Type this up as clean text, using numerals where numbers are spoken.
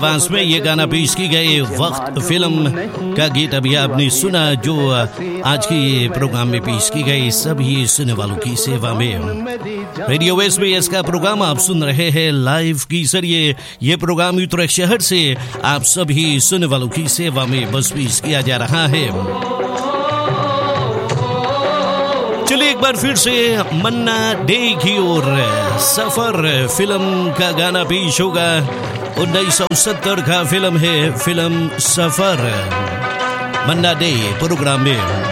आवाज में ये गाना पेश की गई वक्त फिल्म का गीत अभी आपने सुना, जो आज के प्रोग्राम में पेश की गई सभी सुनने वालों की सेवा में। रेडियो वेस्ट में इसका प्रोग्राम आप सुन रहे हैं लाइव के जरिए। ये प्रोग्राम यूट्रेक्ट शहर से आप सभी सुनने वालों की सेवा में बस पेश किया जा रहा है। चलिए एक बार फिर से मन्ना डे की ओर सफर फिल्म का गाना पेश होगा। 1970 का फिल्म है फिल्म सफर, मन्ना डे प्रोग्राम में।